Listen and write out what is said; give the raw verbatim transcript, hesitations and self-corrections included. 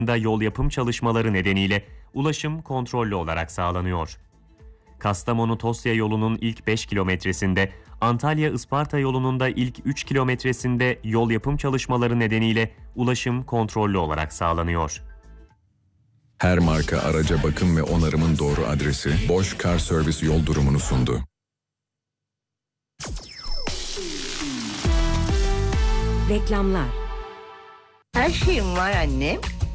yol yapım çalışmaları nedeniyle ulaşım kontrollü olarak sağlanıyor. Kastamonu-Tosya yolunun ilk beş kilometresinde, Antalya-Isparta yolunun da ilk üç kilometresinde yol yapım çalışmaları nedeniyle ulaşım kontrollü olarak sağlanıyor. Her marka araca bakım ve onarımın doğru adresi Bosch Car Service yol durumunu sundu. Reklamlar. Her şeyim var annem.